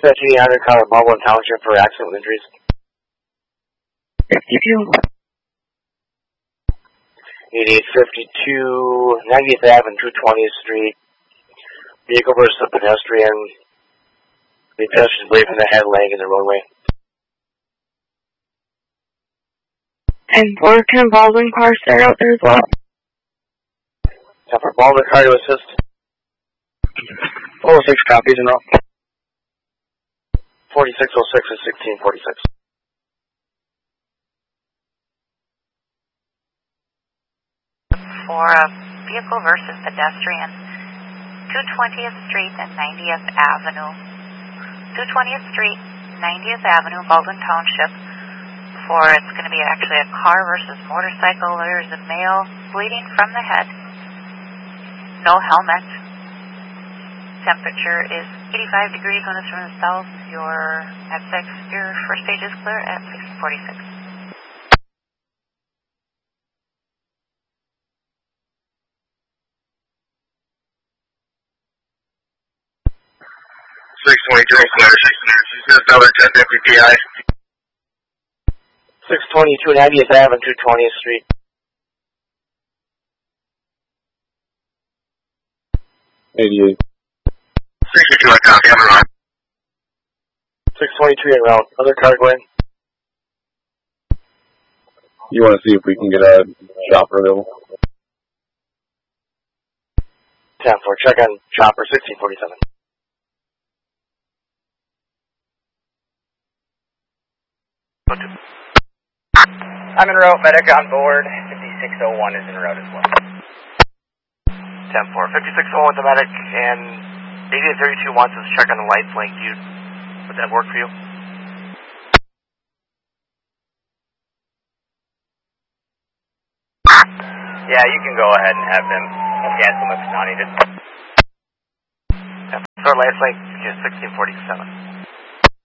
Dispatching 800 Colorado Baldwin Township for accident with injuries. 52. 8852 90th Ave and 220th Street. Vehicle versus a pedestrian. The pedestrian is away from the head, laying in the roadway. 10-4, can Baldwin car start out there as well? Time for Baldwin car to assist. 406 copies in row. 4606 is 1646. For a vehicle versus pedestrian, 220th Street and 90th Avenue. 220th Street, 90th Avenue, Baldwin Township. For it's going to be actually a car versus motorcycle. There is a male bleeding from the head. No helmet. Temperature is 85 degrees when it's from the south. Your first stage is clear at 1646. 622 another 1050 PI. 622 90th Ave and 220th Street. 88. 622 on copy, I'm around. 622 en route. Other car going. You want to see if we can get a chopper available? 10-4, check on chopper 1647. I'm en route, medic on board. 5601 is en route as well. 10-4, 5601 the medic, and 8832 wants us to check on the lights link. Would that work for you? Yeah, you can go ahead and have them cancel if it's not needed. 10-4, lights link, 1647.